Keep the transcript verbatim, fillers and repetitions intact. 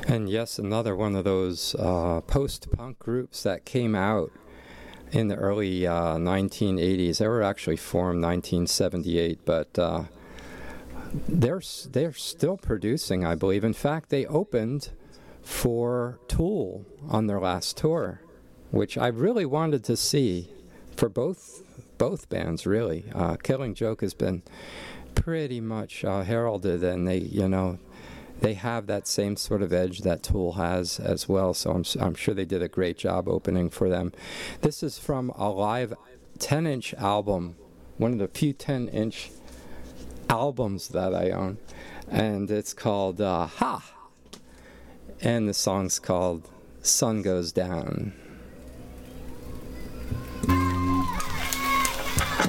And yes, another one of those uh, post-punk groups that came out in the early uh, nineteen eighties. They were actually formed nineteen seventy-eight, but uh, they're they're still producing, I believe. In fact, they opened for Tool on their last tour, which I really wanted to see for both both bands. Really, uh, Killing Joke has been pretty much uh, heralded, and they, you know, they have that same sort of edge that Tool has as well, so I'm, I'm sure they did a great job opening for them. This is from a live ten-inch album, one of the few ten-inch albums that I own, and it's called uh, Ha! And the song's called Sun Goes Down.